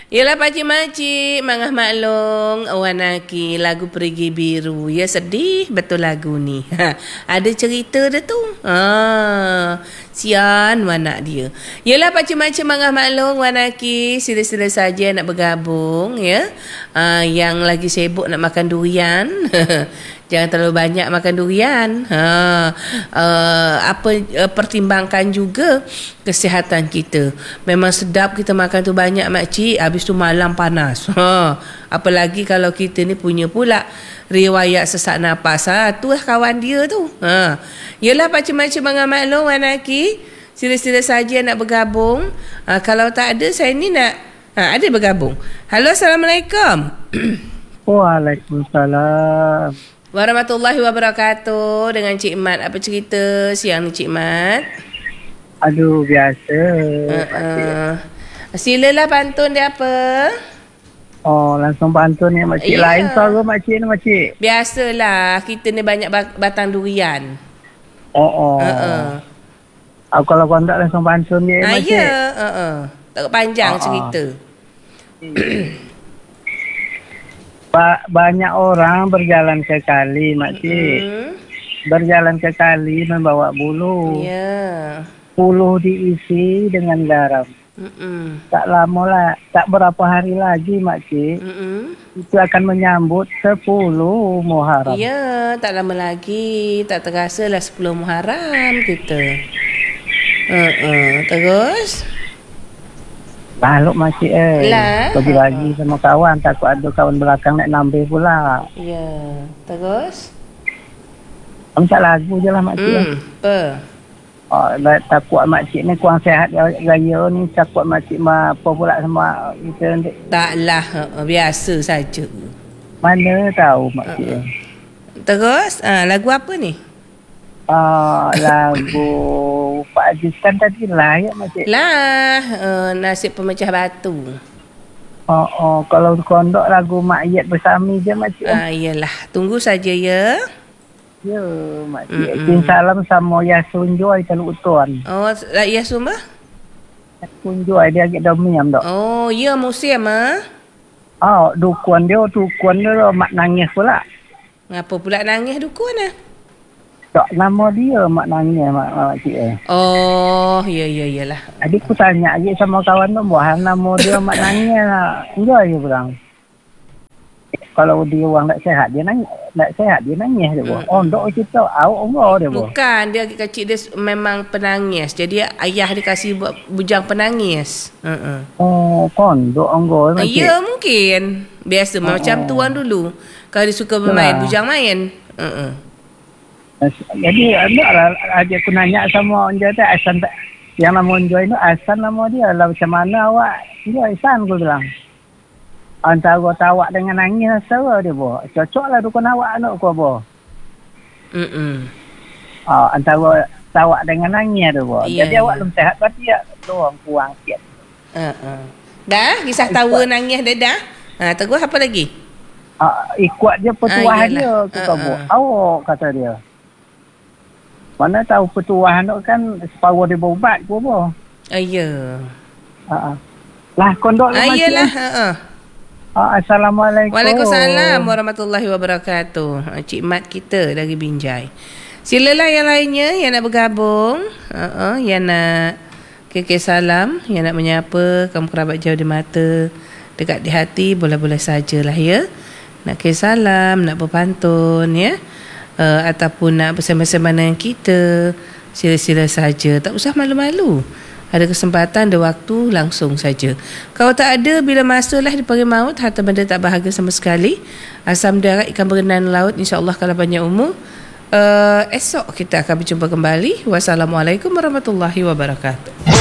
Yalah pakcik-makcik, mangah maklong, Wanaki, lagu Perigi Biru. Ya sedih betul lagu ni. Ada cerita dia tu. Sian anak dia. Yalah pakcik-makcik, mangah maklong, Wanaki, sila-sila saja nak bergabung ya. Yang lagi sibuk nak makan durian. Jangan terlalu banyak makan durian. Pertimbangkan juga kesihatan kita. Memang sedap kita makan tu banyak makcik, habis tu malam panas. Apalagi kalau kita ni punya pula riwayat sesak nafas. Tu lah kawan dia tu. Yalah pakcik-makcik maklum Wanaki, sila-sila saja nak bergabung. Kalau tak ada, saya ni nak ada bergabung. Halo, Assalamualaikum. Waalaikumsalam Warahmatullahi wabarakatuh. Dengan Cik Mat. Apa cerita siang ni Cik Mat? Aduh, biasa. Silalah pantun dia apa? Oh, langsung pantun ni makcik. Lain suara makcik ni makcik. Biasalah, kita ni banyak batang durian. Kalau kau tak langsung pantun ni makcik. Ya, tak panjang cerita. Banyak orang berjalan ke kali makcik. Berjalan ke kali membawa bulu. Ya. Bulu diisi dengan garam. Tak lama lah, tak berapa hari lagi makcik. Itu akan menyambut 10 Muharram. Ya, tak lama lagi. Tak terasa lah 10 Muharram kita. Terus? Lalu makcik bagi-bagi sama kawan, takut ada kawan belakang nak nambah pula. Ya, terus? Macam lagu je lah makcik. Takut makcik ni kurang sihat gaya ni, takut makcik apa pula sama kita nanti. Taklah, biasa saja. Mana tahu makcik. Terus, lagu apa ni? Lagu Pak Aziz kan tadi lah ya makcik. Nasib pemecah batu. Kalau kondok lagu Makyat Bersami je makcik. Iyalah, tunggu saja ya. Ya makcik. Salam sama Yasun Joy Teluk Utuan. Yasun bah? Yasun Joy dia agak domiam dok. Oh ya, musim dukun dia mak nangis pula. Ngapa pula nangis dukun Tak, nama dia mak nangis makcik. Oh, iyalah. Adik aku tanya lagi sama kawan tu, buah nama dia mak nangis lah. Enggak je bilang. Kalau dia orang tak sihat, dia nangis. Tak sihat, dia nangis dia buah. Dok cerita, awak enggak dia buah. Bukan, dia kecil dia memang penangis. Jadi ayah dia kasih buat bujang penangis. Kondok enggak makcik. Ya, mungkin. Biasa macam tuan dulu. Kalau dia suka bermain, bujang main. Jadi aja aku nanya sama Onjoy tu Asan yang nama Onjoy tu Asan nama dia lah, macam mana awak Onjoy Asan aku bilang antara tawak dengan nangis sama dia boh cocok lah dukun awak anak aku boh. Antara tawak dengan nangis tu boh. Jadi awak belum sehat berarti ya doang kurang sikit. Dah kisah tawa nangis dah. Terus apa lagi? Ikut je petuah dia kata boh. Awak kata dia. Mana tahu petuah tu kan separuh dia berubat ke apa? Ya. Lah kondok lah macam. Ayalah. Assalamualaikum. Waalaikumsalam warahmatullahi wabarakatuh. Cik Mat kita dari Binjai. Silalah yang lainnya yang nak bergabung, yang nak kekek salam, yang nak menyapa kamu kerabat jauh di mata, dekat di hati, boleh-boleh sajalah ya. Nak kekek salam, nak berpantun ya. Ataupun nak bersama-sama dengan kita, sila-sila saja, tak usah malu-malu. Ada kesempatan, ada waktu, langsung saja. Kalau tak ada, bila masalah dipanggil maut, harta benda tak bahagia sama sekali. Asam darat, ikan berenang laut, insya-Allah kalau banyak umur. Esok kita akan berjumpa kembali. Wassalamualaikum warahmatullahi wabarakatuh.